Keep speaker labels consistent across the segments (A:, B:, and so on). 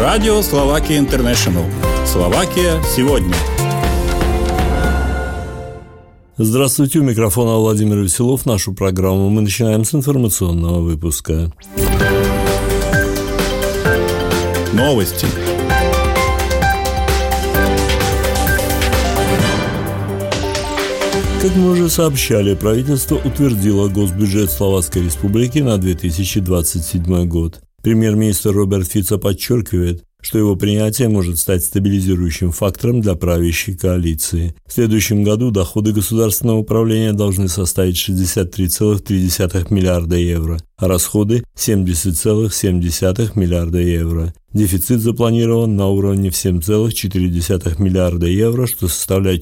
A: Радио Словакия Интернешнл. Словакия сегодня.
B: Здравствуйте, у микрофона Владимир Веселов. Нашу программу мы начинаем с информационного выпуска.
A: Новости.
B: Как мы уже сообщали, правительство утвердило госбюджет Словацкой Республики на 2027 год. Премьер-министр Роберт Фицо подчеркивает, что его принятие может стать стабилизирующим фактором для правящей коалиции. В следующем году доходы государственного управления должны составить 63,3 миллиарда евро, а расходы – 70,7 миллиарда евро. Дефицит запланирован на уровне в 7,4 миллиарда евро, что составляет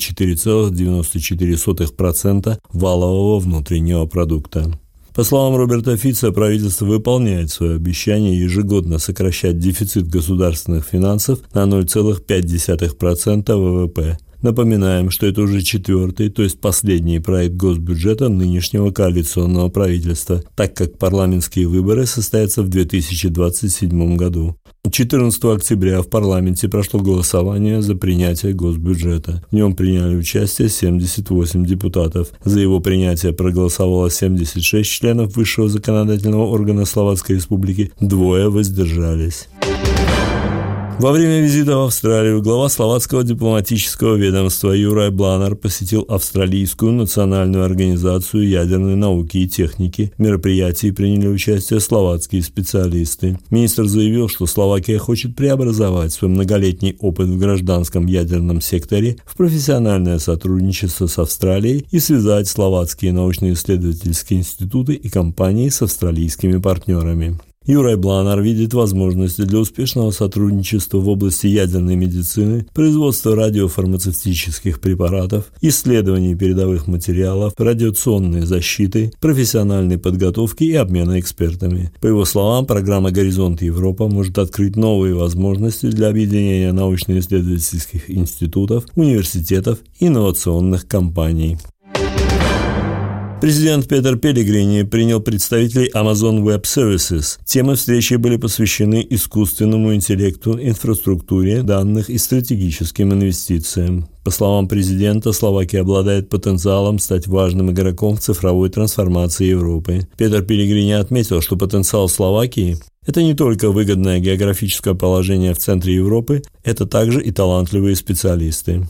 B: 4,94% валового внутреннего продукта. По словам Роберта Фицо, правительство выполняет свое обещание ежегодно сокращать дефицит государственных финансов на 0,5% ВВП. Напоминаем, что это уже четвертый, то есть последний проект госбюджета нынешнего коалиционного правительства, так как парламентские выборы состоятся в 2027 году. 14 октября в парламенте прошло голосование за принятие госбюджета. В нем приняли участие 78 депутатов. За его принятие проголосовало 76 членов высшего законодательного органа Словацкой Республики, 2 воздержались. Во время визита в Австралию глава словацкого дипломатического ведомства Juraj Blánar посетил Австралийскую национальную организацию ядерной науки и техники. В мероприятии приняли участие словацкие специалисты. Министр заявил, что Словакия хочет преобразовать свой многолетний опыт в гражданском ядерном секторе в профессиональное сотрудничество с Австралией и связать словацкие научно-исследовательские институты и компании с австралийскими партнерами. Juraj Blánar видит возможности для успешного сотрудничества в области ядерной медицины, производства радиофармацевтических препаратов, исследований передовых материалов, радиационной защиты, профессиональной подготовки и обмена экспертами. По его словам, программа «Горизонт Европа» может открыть новые возможности для объединения научно-исследовательских институтов, университетов и инновационных компаний. Президент Петер Пелегрини принял представителей Amazon Web Services. Темы встречи были посвящены искусственному интеллекту, инфраструктуре данных и стратегическим инвестициям. По словам президента, Словакия обладает потенциалом стать важным игроком в цифровой трансформации Европы. Петер Пелегрини отметил, что потенциал Словакии – это не только выгодное географическое положение в центре Европы, это также и талантливые специалисты.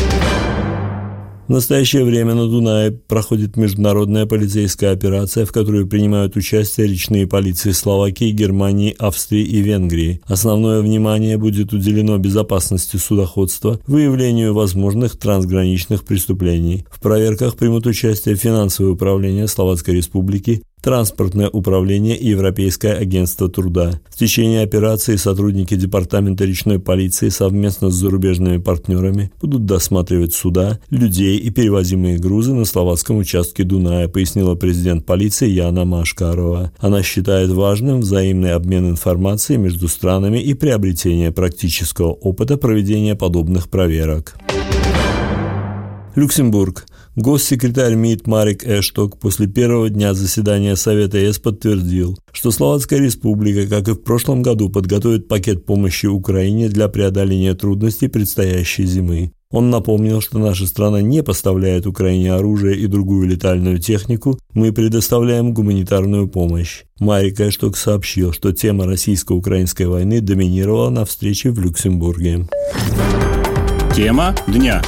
B: В настоящее время на Дунае проходит международная полицейская операция, в которой принимают участие речные полиции Словакии, Германии, Австрии и Венгрии. Основное внимание будет уделено безопасности судоходства, выявлению возможных трансграничных преступлений. В проверках примут участие финансовое управление Словацкой Республики, Транспортное управление и Европейское агентство труда. В течение операции сотрудники департамента речной полиции совместно с зарубежными партнерами будут досматривать суда, людей и перевозимые грузы на словацком участке Дуная, пояснила президент полиции Яна Машкарова. Она считает важным взаимный обмен информацией между странами и приобретение практического опыта проведения подобных проверок. Люксембург. Госсекретарь МИД Марек Эшток после первого дня заседания Совета ЕС подтвердил, что Словацкая Республика, как и в прошлом году, подготовит пакет помощи Украине для преодоления трудностей предстоящей зимы. Он напомнил, что наша страна не поставляет Украине оружие и другую летальную технику, мы предоставляем гуманитарную помощь. Марек Эшток сообщил, что тема российско-украинской войны доминировала на встрече в Люксембурге.
A: Тема дня.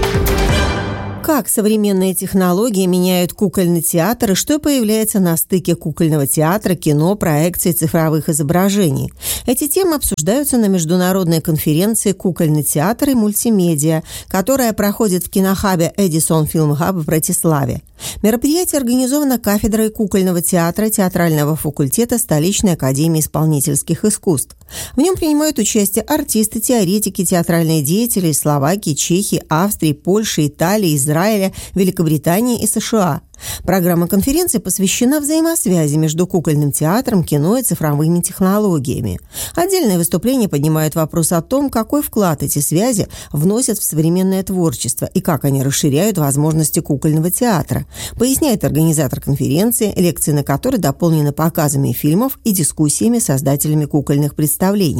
C: Как современные технологии меняют кукольный театр и что появляется на стыке кукольного театра, кино, проекций, цифровых изображений. Эти темы обсуждаются на международной конференции «Кукольный театр и мультимедиа», которая проходит в кинохабе Эдисон Film Hub в Братиславе. Мероприятие организовано кафедрой кукольного театра театрального факультета Столичной академии исполнительских искусств. В нем принимают участие артисты, теоретики, театральные деятели из Словакии, Чехии, Австрии, Польши, Италии, Израиля, Великобритании и США. Программа конференции посвящена взаимосвязи между кукольным театром, кино и цифровыми технологиями. Отдельные выступления поднимают вопрос о том, какой вклад эти связи вносят в современное творчество и как они расширяют возможности кукольного театра, поясняет организатор конференции, лекции на которой дополнены показами фильмов и дискуссиями с создателями кукольных представлений.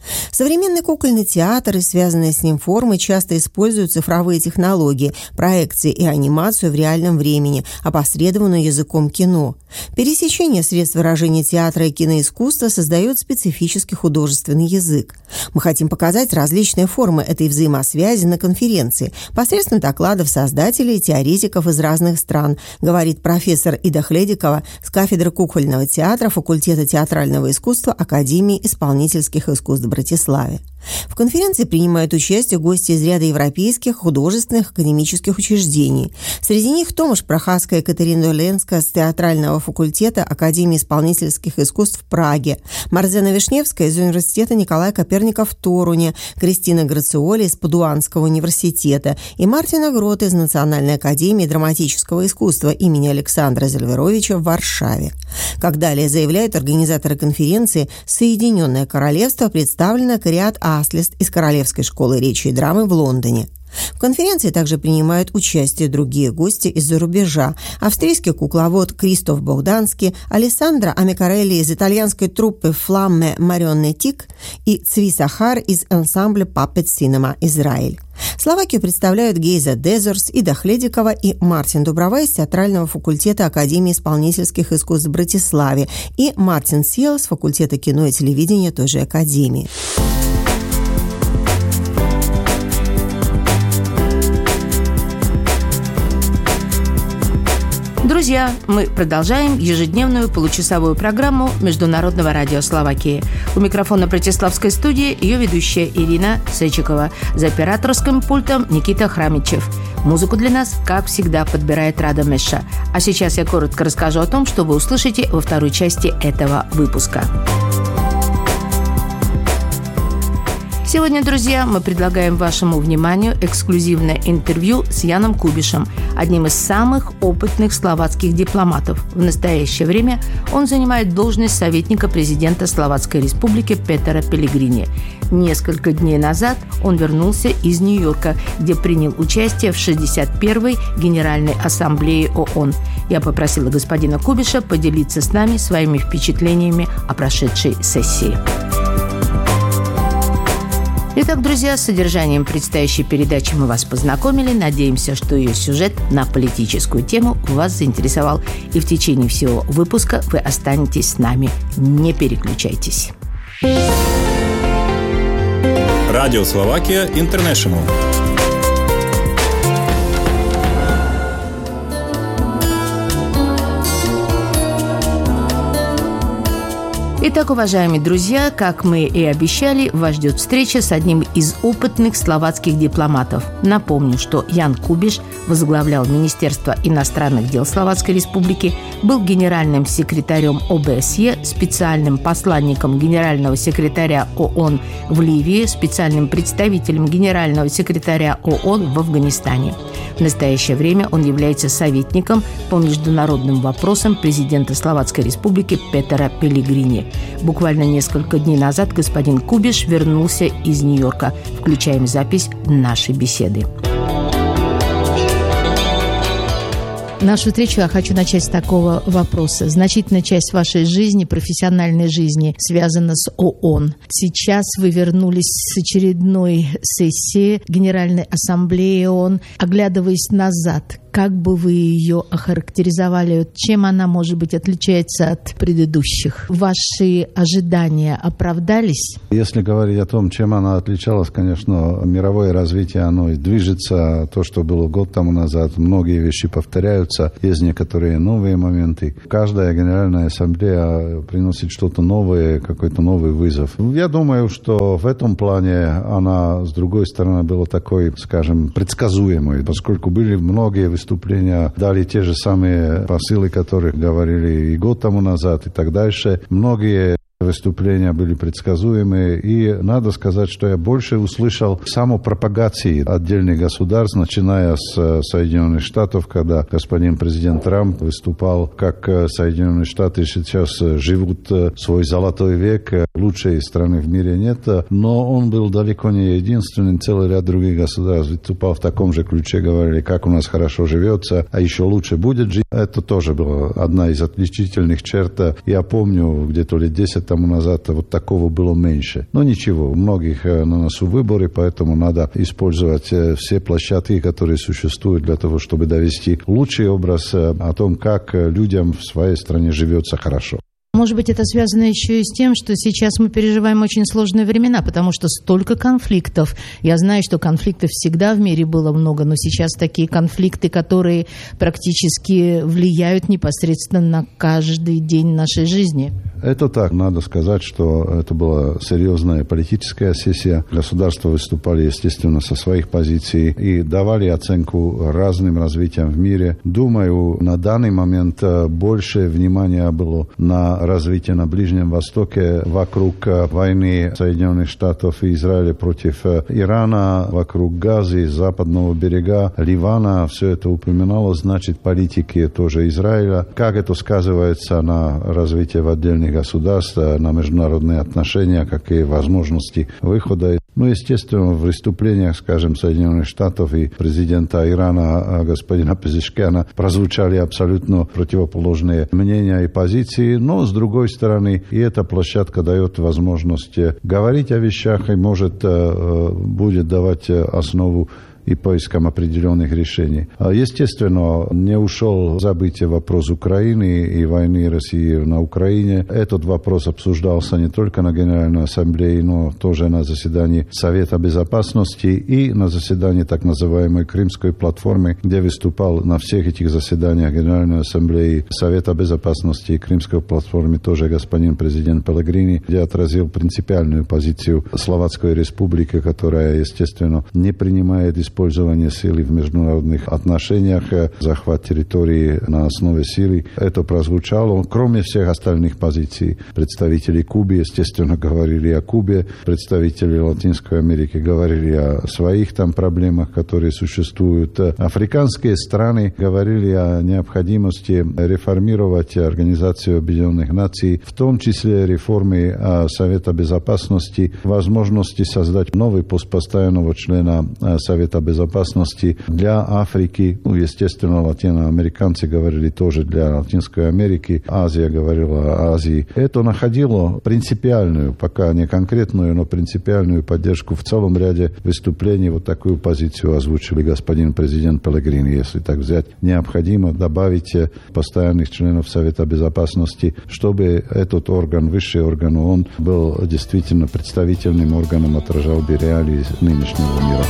C: Современный кукольный театр и связанные с ним формы часто используют цифровые технологии, проекции и анимацию в реальном времени, опосредованную языком кино. Пересечение средств выражения театра и киноискусства создает специфический художественный язык. Мы хотим показать различные формы этой взаимосвязи на конференции посредством докладов создателей и теоретиков из разных стран, говорит профессор Ида Хледикова с кафедры кукольного театра факультета театрального искусства Академии исполнительских искусств в Братиславе. В конференции принимают участие гости из ряда европейских художественных академических учреждений. Среди них Томаш Прохаска и Катерина Доленская с театрального факультета Академии исполнительских искусств в Праге, Марзена Вишневская из университета Николая Коперника в Торуне, Кристина Грациоли из Падуанского университета и Мартина Грота из Национальной академии драматического искусства имени Александра Зельверовича в Варшаве. Как далее заявляют организаторы конференции, Соединенное Королевство представлено Кариат Аслист из Королевской школы речи и драмы в Лондоне. В конференции также принимают участие другие гости из-за рубежа. Австрийский кукловод Кристоф Богданский, Алессандро Амикарелли из итальянской труппы «Фламме Марионетик» и Цви Сахар из ансамбля Puppet Cinema Израиль. Словакию представляют Гейза Дезорс, Ида Хледикова и Мартин Дуброва из театрального факультета Академии исполнительских искусств в Братиславе и Мартин Сиел с факультета кино и телевидения той же Академии.
D: Друзья, мы продолжаем ежедневную получасовую программу Международного радио Словакии. У микрофона Братиславской студии ее ведущая Ирина Сечикова. За операторским пультом Никита Храмичев. Музыку для нас, как всегда, подбирает Рада Меша. А сейчас я коротко расскажу о том, что вы услышите во второй части этого выпуска. Сегодня, друзья, мы предлагаем вашему вниманию эксклюзивное интервью с Яном Кубишем, одним из самых опытных словацких дипломатов. В настоящее время он занимает должность советника президента Словацкой Республики Петера Пелегрини. Несколько дней назад он вернулся из Нью-Йорка, где принял участие в 61-й Генеральной Ассамблее ООН. Я попросила господина Кубиша поделиться с нами своими впечатлениями о прошедшей сессии. Итак, друзья, с содержанием предстоящей передачи мы вас познакомили. Надеемся, что ее сюжет на политическую тему вас заинтересовал. И в течение всего выпуска вы останетесь с нами. Не переключайтесь.
A: Радио Словакия Интернешнл.
D: Итак, уважаемые друзья, как мы и обещали, вас ждет встреча с одним из опытных словацких дипломатов. Напомню, что Ян Кубиш возглавлял Министерство иностранных дел Словацкой Республики, был генеральным секретарем ОБСЕ, специальным посланником генерального секретаря ООН в Ливии, специальным представителем генерального секретаря ООН в Афганистане. В настоящее время он является советником по международным вопросам президента Словацкой Республики Петера Пелегрини. Буквально несколько дней назад господин Кубиш вернулся из Нью-Йорка. Включаем запись нашей беседы. Нашу встречу я хочу начать с такого вопроса. Значительная часть вашей жизни, профессиональной жизни, связана с ООН. Сейчас вы вернулись с очередной сессии Генеральной Ассамблеи ООН. Оглядываясь назад, как бы вы ее охарактеризовали? Чем она, может быть, отличается от предыдущих? Ваши ожидания оправдались?
E: Если говорить о том, чем она отличалась, конечно, мировое развитие, оно движется. То, что было год тому назад, многие вещи повторяются. Есть некоторые новые моменты. Каждая Генеральная Ассамблея приносит что-то новое, какой-то новый вызов. Я думаю, что в этом плане она, с другой стороны, была такой, скажем, предсказуемой, поскольку были многие выступления, дали те же самые посылы, которые говорили и год тому назад, и так дальше. Многие выступления были предсказуемые, и надо сказать, что я больше услышал самопропагации отдельных государств, начиная с Соединенных Штатов, когда господин президент Трамп выступал, как Соединенные Штаты сейчас живут свой золотой век, лучшей страны в мире нет, но он был далеко не единственным, целый ряд других государств выступал в таком же ключе, говорили, как у нас хорошо живется, а еще лучше будет жить. Это тоже была одна из отличительных черт. Я помню, где-то лет 10 тому назад вот такого было меньше. Но ничего, у многих на носу выборы, поэтому надо использовать все площадки, которые существуют для того, чтобы довести лучший образ о том, как людям в своей стране живется хорошо.
D: Может быть, это связано еще и с тем, что сейчас мы переживаем очень сложные времена, потому что столько конфликтов. Я знаю, что конфликтов всегда в мире было много, но сейчас такие конфликты, которые практически влияют непосредственно на каждый день нашей жизни.
E: Это так. Надо сказать, что это была серьезная политическая сессия. Государства выступали, естественно, со своих позиций и давали оценку разным развитиям в мире. Думаю, на данный момент больше внимания было на развитие на Ближнем Востоке вокруг войны Соединенных Штатов и Израиля против Ирана, вокруг Газы, Западного берега, Ливана. Все это упоминалось, значит, политики тоже Израиля. Как это сказывается на развитие в отдельных государствах, на международные отношения, какие возможности выхода. Ну, естественно, в выступлениях, скажем, Соединенных Штатов и президента Ирана господина Пезешкиана прозвучали абсолютно противоположные мнения и позиции, но, с другой стороны, и эта площадка дает возможность говорить о вещах и может будет давать основу и поиском определенных решений. Естественно, не ушел забытие вопрос Украины и войны России на Украине. Этот вопрос обсуждался не только на Генеральной Ассамблее, но тоже на заседании Совета Безопасности и на заседании так называемой Крымской платформы, где выступал на всех этих заседаниях Генеральной Ассамблеи, Совета Безопасности и Крымской платформы тоже господин президент Пеллегрини, где отразил принципиальную позицию Словацкой Республики, которая, естественно, не принимает использование силы в международных отношениях, захват территории на основе силы. Это прозвучало. Кроме всех остальных позиций, представители Кубы, естественно, говорили о Кубе, представители Латинской Америки говорили о своих там проблемах, которые существуют. Африканские страны говорили о необходимости реформировать Организацию Объединенных Наций, в том числе реформы Совета Безопасности, возможности создать новый пост постоянного члена Совета Безопасности для Африки. Ну, естественно, латиноамериканцы говорили тоже для Латинской Америки. Азия говорила о Азии. Это находило принципиальную, пока не конкретную, но принципиальную поддержку в целом ряде выступлений. Вот такую позицию озвучили господин президент Пеллегрини. Если так взять, необходимо добавить постоянных членов Совета Безопасности, чтобы этот орган, высший орган ООН, был действительно представительным органом, отражал бы реалии нынешнего мира.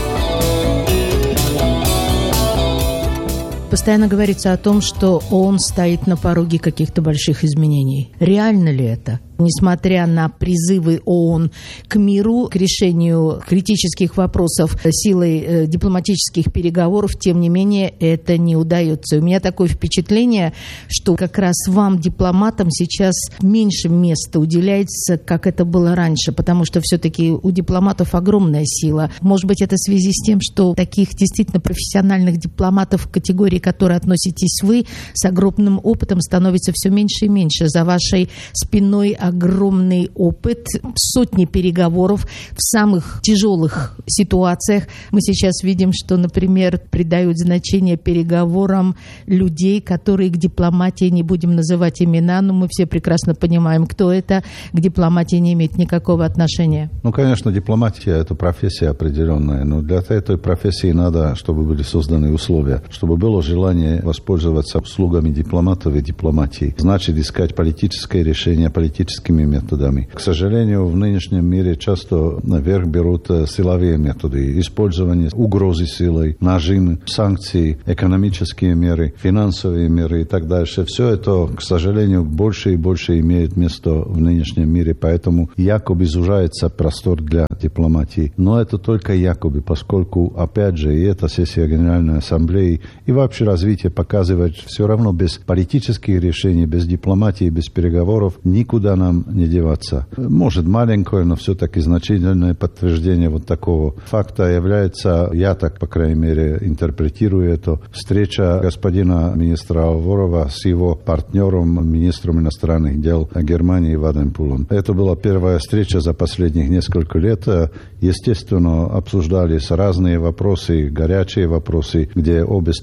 D: Постоянно говорится о том, что ООН стоит на пороге каких-то больших изменений. Реально ли это? Несмотря на призывы ООН к миру, к решению критических вопросов силой дипломатических переговоров, тем не менее, это не удается. У меня такое впечатление, что как раз вам, дипломатам, сейчас меньше места уделяется, как это было раньше, потому что все-таки у дипломатов огромная сила. Может быть, это в связи с тем, что таких действительно профессиональных дипломатов в категории, к которой относитесь вы, с огромным опытом становится все меньше и меньше. За вашей спиной огромный опыт, сотни переговоров в самых тяжелых ситуациях. Мы сейчас видим, что, например, придают значение переговорам людей, которые к дипломатии, не будем называть имена, но мы все прекрасно понимаем, кто это, к дипломатии не имеет никакого отношения.
E: Ну, конечно, дипломатия – это профессия определенная, но для этой профессии надо, чтобы были созданы условия, чтобы было желание воспользоваться услугами дипломатов и дипломатии. Значит, искать политическое решение политическими методами. К сожалению, в нынешнем мире часто наверх берут силовые методы. Использование угрозы силой, нажим, санкции, экономические меры, финансовые меры и так дальше. Все это, к сожалению, больше и больше имеет место в нынешнем мире, поэтому якобы сужается простор для дипломатии. Но это только якобы, поскольку, опять же, и эта сессия Генеральной Ассамблеи, и вообще развитие показывает, все равно без политических решений, без дипломатии, без переговоров никуда нам не деваться. Может, маленькое, но все-таки значительное подтверждение вот такого факта является, я так, по крайней мере, интерпретирую это, встреча господина министра Ворова с его партнером, министром иностранных дел Германии Вадим Пулом. Это была первая встреча за последних несколько лет. Естественно, обсуждались разные вопросы, горячие вопросы, где обе стороны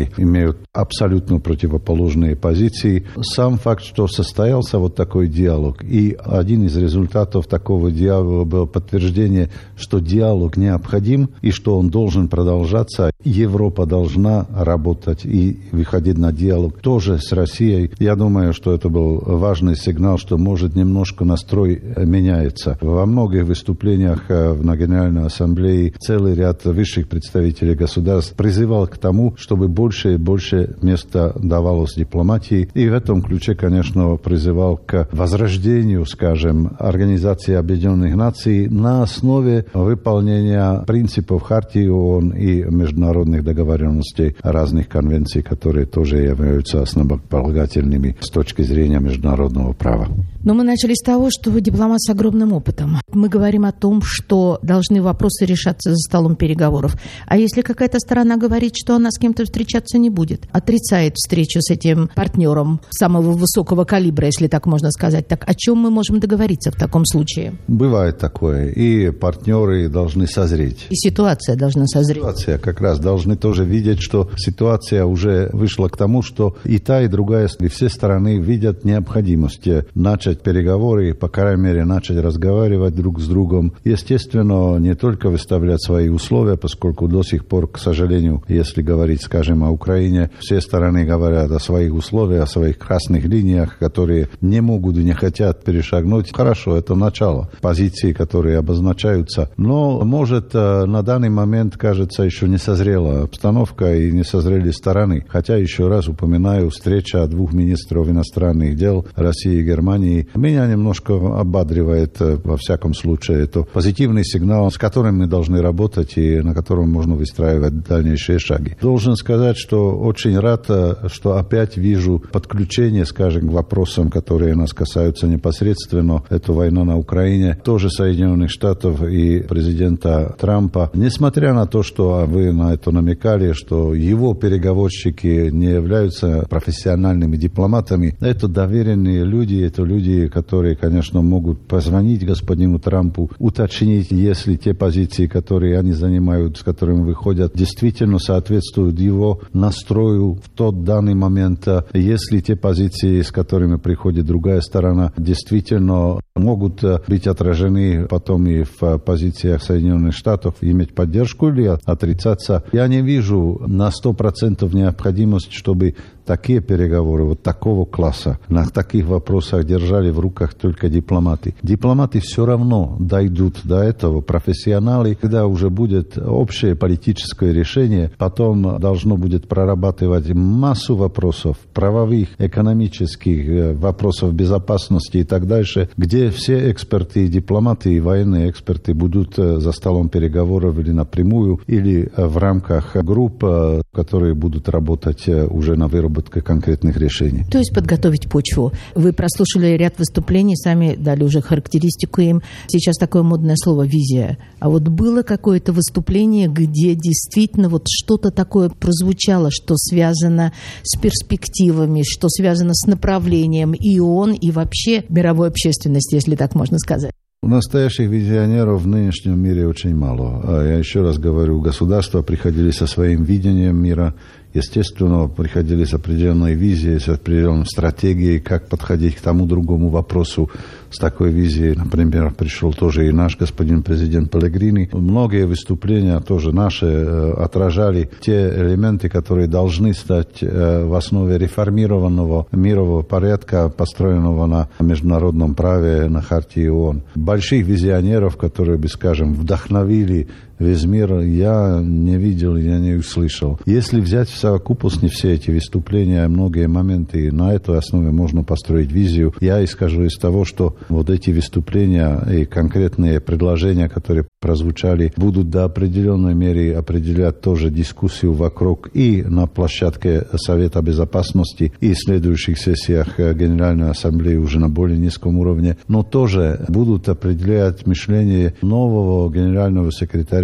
E: имеют абсолютно противоположные позиции. Сам факт, что состоялся вот такой диалог, и один из результатов такого диалога был подтверждение, что диалог необходим и что он должен продолжаться. Европа должна работать и выходить на диалог тоже с Россией. Я думаю, что это был важный сигнал, что, может, немножко настрой меняется. Во многих выступлениях на Генеральной Ассамблее целый ряд высших представителей государств призывал к тому, чтобы больше и больше места давалось дипломатии. И в этом ключе, конечно, призывал к возрождению, скажем, Организации Объединенных Наций на основе выполнения принципов Хартии ООН и международных договоренностей разных конвенций, которые тоже являются основополагательными с точки зрения международного права.
D: Но мы начали с того, что вы дипломат с огромным опытом. Мы говорим о том, что должны вопросы решаться за столом переговоров. А если какая-то сторона говорит, что она с кем-то встречаться не будет, отрицает встречу с этим партнером самого высокого калибра, если так можно сказать, так о чем мы можем договориться в таком случае?
E: Бывает такое. И партнеры должны созреть.
D: И ситуация должна созреть.
E: Ситуация как раз должны тоже видеть, что ситуация уже вышла к тому, что и та, и другая, и все стороны видят необходимость начать переговоры, по крайней мере, начать разговаривать друг с другом. Естественно, не только выставлять свои условия, поскольку до сих пор, к сожалению, если говорить, скажем, о Украине, все стороны говорят о своих условиях, о своих красных линиях, которые не могут и не хотят перешагнуть. Хорошо, это начало позиций, которые обозначаются. Но, может, на данный момент, кажется, еще не созрела обстановка и не созрели стороны. Хотя, еще раз упоминаю, встреча двух министров иностранных дел России и Германии меня немножко ободривает, во всяком случае. Это позитивный сигнал, с которым мы должны работать и на котором можно выстраивать дальнейшие шаги. Должен сказать, что очень рад, что опять вижу подключение, скажем, к вопросам, которые нас касаются непосредственно. Это война на Украине, тоже Соединенных Штатов и президента Трампа. Несмотря на то, что вы на это намекали, что его переговорщики не являются профессиональными дипломатами, это доверенные люди, это люди, которые, конечно, могут позвонить господину Трампу, уточнить, если те позиции, которые они занимают, с которыми выходят, действительно соответствуют его настрою в тот данный момент, если те позиции, с которыми приходит другая сторона, действительно могут быть отражены потом и в позициях Соединенных Штатов, иметь поддержку или отрицаться. Я не вижу на 100% необходимость, чтобы такие переговоры вот такого класса на таких вопросах держали в руках только дипломаты. Дипломаты все равно дойдут до этого, профессионалы, когда уже будет общее политическое решение, потом должно будет прорабатывать массу вопросов, правовых, экономических, вопросов безопасности и так дальше, где все эксперты, дипломаты и военные эксперты будут за столом переговоров или напрямую, или в рамках групп, которые будут работать уже на выработке конкретных решений.
D: То есть подготовить почву. Вы прослушали ряд выступлений, сами дали уже характеристику им. Сейчас такое модное слово «визия». А вот было какое-то выступление, где действительно вот что-то такое прозвучало, что связано с перспективами, что связано с направлением и ООН, и вообще мировой общественности, если так можно сказать?
E: Настоящих визионеров в нынешнем мире очень мало. Я еще раз говорю, государства приходили со своим видением мира, естественно, приходили с определенной визией, с определенной стратегией, как подходить к тому другому вопросу. С такой визией, например, пришел тоже и наш господин президент Пеллегрини. Многие выступления тоже наши отражали те элементы, которые должны стать в основе реформированного мирового порядка, построенного на международном праве, на Хартии ООН. Больших визионеров, которые бы, скажем, вдохновили весь мир, я не видел, я не услышал. Если взять в совокупности все эти выступления, многие моменты, на этой основе можно построить визию. Я исхожу из того, что вот эти выступления и конкретные предложения, которые прозвучали, будут до определенной меры определять тоже дискуссию вокруг и на площадке Совета Безопасности, и в следующих сессиях Генеральной Ассамблеи уже на более низком уровне, но тоже будут определять мышление нового генерального секретаря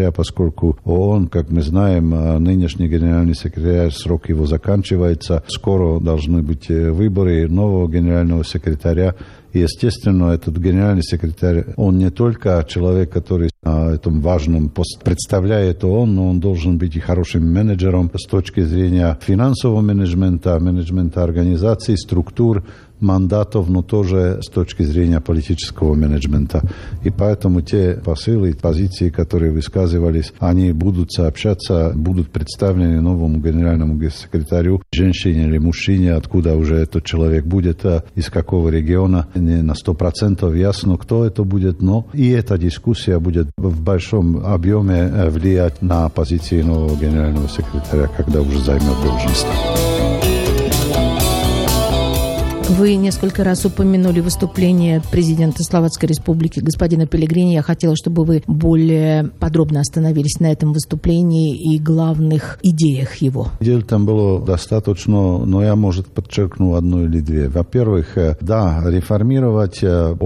E: секретаря, поскольку ООН, как мы знаем, нынешний генеральный секретарь, срок его заканчивается. Скоро должны быть выборы нового генерального секретаря. И, естественно, этот генеральный секретарь, он не только человек, который на этом важном посте представляет ООН, но он должен быть и хорошим менеджером с точки зрения финансового менеджмента, менеджмента организаций, структур, мандатов, но тоже с точки зрения политического менеджмента. И поэтому те посылы, позиции, которые высказывались, они будут сообщаться, будут представлены новому генеральному секретарю, женщине или мужчине, откуда уже этот человек будет, из какого региона. Не на 100% ясно, кто это будет, но и эта дискуссия будет в большом объеме влиять на позиции нового генерального секретаря, когда уже займет должность.
D: Вы несколько раз упомянули выступление президента Словацкой Республики господина Пеллегрини. Я хотела, чтобы вы более подробно остановились на этом выступлении и главных идеях его.
E: Идей там было достаточно, но я, может, подчеркну одну или две. Во-первых, да, реформировать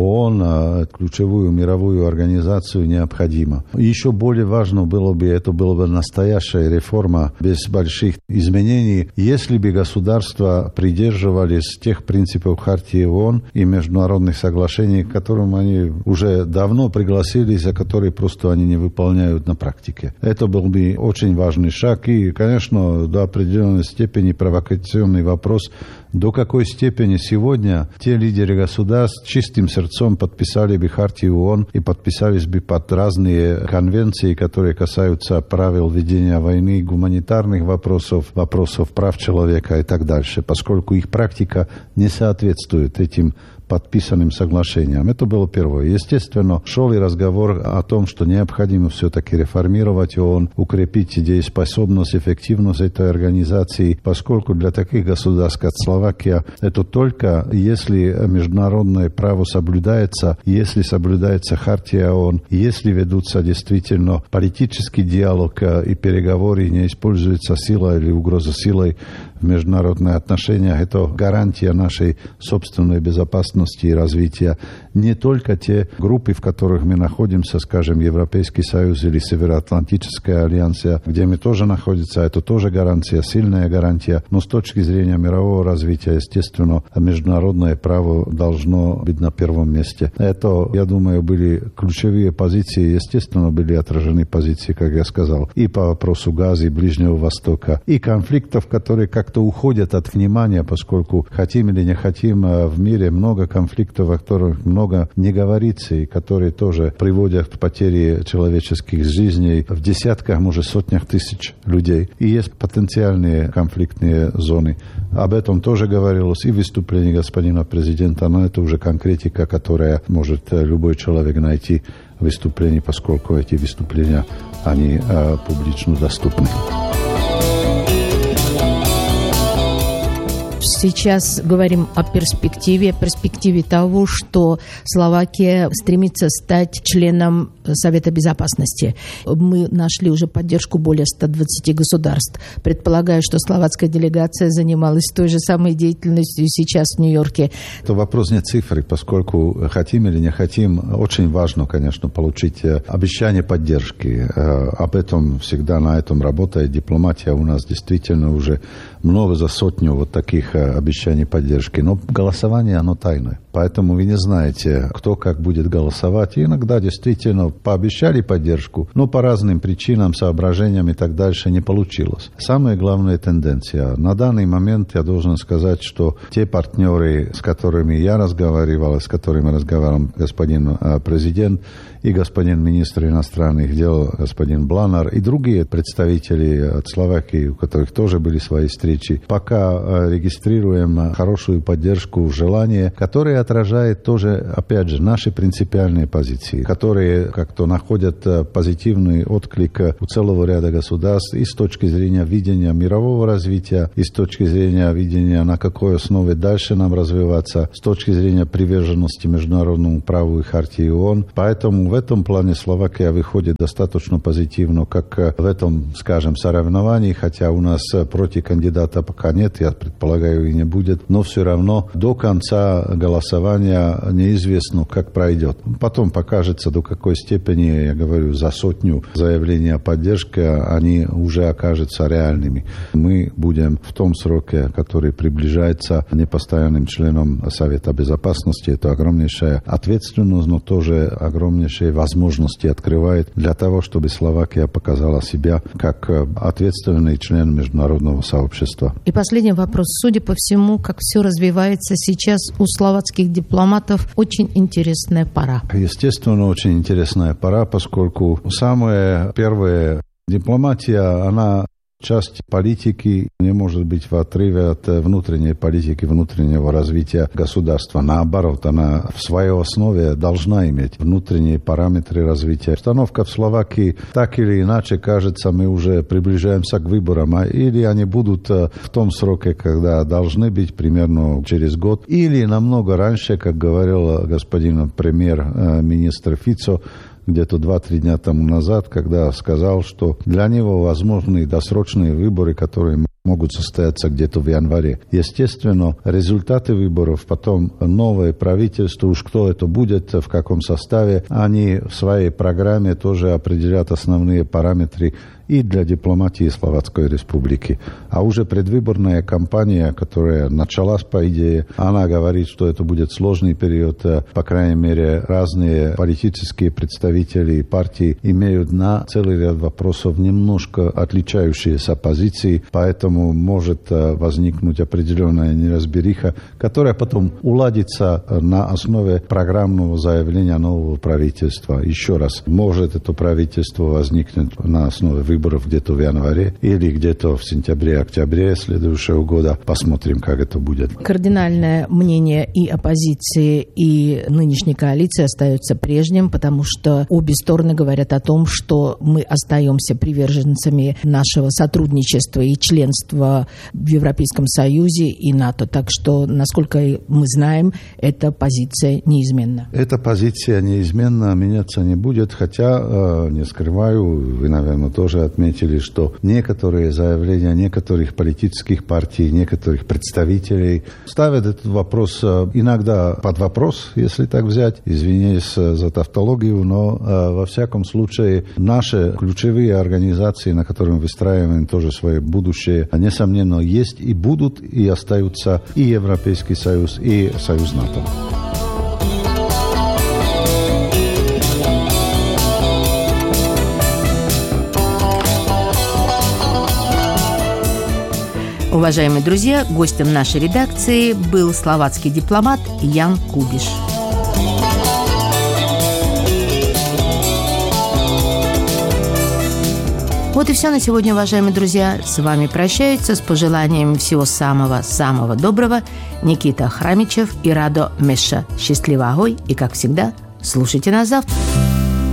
E: ООН, ключевую мировую организацию, необходимо. Еще более важно было бы, это была бы настоящая реформа без больших изменений, если бы государства придерживались тех принципов Хартии ООН и международных соглашений, к которым они уже давно пригласили, за которые просто они не выполняют на практике. Это был бы очень важный шаг и, конечно, до определенной степени провокационный вопрос, до какой степени сегодня те лидеры государств чистым сердцем подписали бы Хартию ООН и подписались бы под разные конвенции, которые касаются правил ведения войны, гуманитарных вопросов, вопросов прав человека и так дальше, поскольку их практика не соответствует этим подписанным соглашениям. Это было первое. Естественно, шел и разговор о том, что необходимо все-таки реформировать ООН, укрепить дееспособность, эффективность этой организации, поскольку для таких государств, как Словакия, это только если международное право соблюдается, если соблюдается Хартия ООН, если ведутся действительно политический диалог и переговоры, не используется сила или угроза силой в международных отношениях, это гарантия нашей собственной безопасности и развития. Не только те группы, в которых мы находимся, скажем, Европейский Союз или Североатлантическая альянсия, где мы тоже находимся, это тоже гарантия, сильная гарантия, но с точки зрения мирового развития, естественно, международное право должно быть на первом месте. Это, я думаю, были ключевые позиции, естественно, были отражены позиции, как я сказал, и по вопросу Газы, Ближнего Востока, и конфликтов, которые как-то уходят от внимания, поскольку хотим или не хотим, в мире много конфликтов, о которых много не говорится, и которые тоже приводят к потере человеческих жизней в десятках, может, сотнях тысяч людей. И есть потенциальные конфликтные зоны. Об этом тоже говорилось и в выступлении господина президента, но это уже конкретика, которая может любой человек найти в выступлении, поскольку эти выступления, они публично доступны.
D: Сейчас говорим о перспективе того, что Словакия стремится стать членом Совета Безопасности. Мы нашли уже поддержку более 120 государств. Предполагаю, что словацкая делегация занималась той же самой деятельностью сейчас в Нью-Йорке.
E: Это вопрос не цифры, поскольку хотим или не хотим, очень важно, конечно, получить обещание поддержки. Об этом всегда на этом работает дипломатия. У нас действительно уже много за сотню вот таких обещаний поддержки. Но голосование, оно тайное. Поэтому вы не знаете, кто как будет голосовать. И иногда действительно пообещали поддержку, но по разным причинам, соображениям и так дальше не получилось. Самая главная тенденция. На данный момент я должен сказать, что те партнеры, с которыми я разговаривал, с которыми разговаривал господин президент и господин министр иностранных дел, господин Бланар, и другие представители от Словакии, у которых тоже были свои встречи, пока регистрируем хорошую поддержку, желание, которое отражает тоже, опять же, наши принципиальные позиции, которые как-то находят позитивный отклик у целого ряда государств и с точки зрения видения мирового развития, и с точки зрения видения, на какой основе дальше нам развиваться, с точки зрения приверженности международному праву и Хартии ООН. Поэтому в этом плане Словакия выходит достаточно позитивно, как в этом, скажем, соревновании, хотя у нас против кандидата пока нет, я предполагаю, и не будет, но все равно до конца голосования голосования неизвестно, как пройдет. Потом покажется, до какой степени, я говорю, за 100 заявлений о поддержке они уже окажутся реальными. Мы будем в том сроке, который приближается непостоянным членам Совета Безопасности. Это огромнейшая ответственность, но тоже огромнейшие возможности открывает для того, чтобы Словакия показала себя как ответственный член международного сообщества.
D: И последний вопрос. Судя по всему, как все развивается сейчас у словацких дипломатов, очень интересная пора.
E: Естественно, очень интересная пора, поскольку самое первое, дипломатия, она часть политики не может быть в отрыве от внутренней политики, внутреннего развития государства. Наоборот, она в своей основе должна иметь внутренние параметры развития. Обстановка в Словакии так или иначе, кажется, мы уже приближаемся к выборам, или они будут в том сроке, когда должны быть, примерно через год, или намного раньше, как говорил господин премьер-министр Фицо, где-то 2-3 дня тому назад, когда сказал, что для него возможны досрочные выборы, которые могут состояться где-то в январе. Естественно, результаты выборов, потом новое правительство, уж кто это будет, в каком составе, они в своей программе тоже определят основные параметры и для дипломатии Словацкой Республики. А уже предвыборная кампания, которая началась, по идее, она говорит, что это будет сложный период. По крайней мере, разные политические представители и партии имеют на целый ряд вопросов немножко отличающиеся позиции, поэтому может возникнуть определенная неразбериха, которая потом уладится на основе программного заявления нового правительства. Еще раз, может это правительство возникнуть на основе выборов где-то в январе или где-то в сентябре-октябре следующего года. Посмотрим, как это будет.
D: Кардинальное мнение и оппозиции, и нынешней коалиции остается прежним, потому что обе стороны говорят о том, что мы остаемся приверженцами нашего сотрудничества и членства в Европейском Союзе и НАТО. Так что, насколько мы знаем, эта позиция неизменна.
E: Эта позиция неизменна, меняться не будет, хотя, не скрываю, вы, наверное, тоже отметили, что некоторые заявления некоторых политических партий, некоторых представителей ставят этот вопрос иногда под вопрос, если так взять. Извиняюсь за тавтологию, но во всяком случае наши ключевые организации, на которых мы выстраиваем тоже свое будущее, несомненно, есть и будут, и остаются и Европейский Союз, и Союз НАТО.
D: Уважаемые друзья, гостем нашей редакции был словацкий дипломат Ян Кубиш. Вот и все на сегодня, уважаемые друзья. С вами прощаются с пожеланием всего самого-самого доброго Никита Храмичев и Радо Меша. Счастливо, агой, и, как всегда, слушайте нас завтра.